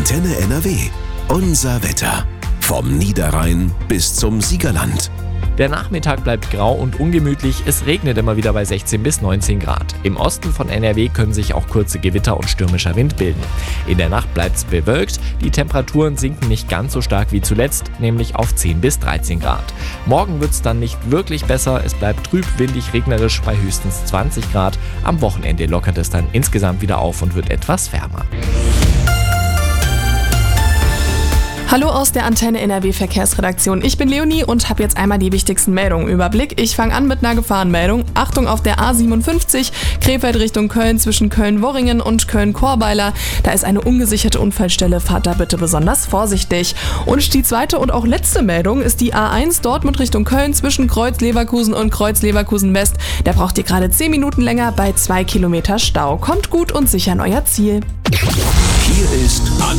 Antenne NRW. Unser Wetter. Vom Niederrhein bis zum Siegerland. Der Nachmittag bleibt grau und ungemütlich, es regnet immer wieder bei 16 bis 19 Grad. Im Osten von NRW können sich auch kurze Gewitter und stürmischer Wind bilden. In der Nacht bleibt es bewölkt, die Temperaturen sinken nicht ganz so stark wie zuletzt, nämlich auf 10 bis 13 Grad. Morgen wird es dann nicht wirklich besser, es bleibt trüb, windig, regnerisch bei höchstens 20 Grad. Am Wochenende lockert es dann insgesamt wieder auf und wird etwas wärmer. Hallo aus der Antenne NRW Verkehrsredaktion. Ich bin Leonie und habe jetzt einmal die wichtigsten Meldungen im Überblick. Ich fange an mit einer Gefahrenmeldung. Achtung auf der A57, Krefeld Richtung Köln zwischen Köln-Worringen und Köln-Korweiler. Da ist eine ungesicherte Unfallstelle. Fahrt da bitte besonders vorsichtig. Und die zweite und auch letzte Meldung ist die A1 Dortmund Richtung Köln zwischen Kreuz-Leverkusen und Kreuz-Leverkusen-West. Da braucht ihr gerade 10 Minuten länger bei 2 Kilometer Stau. Kommt gut und sicher an euer Ziel.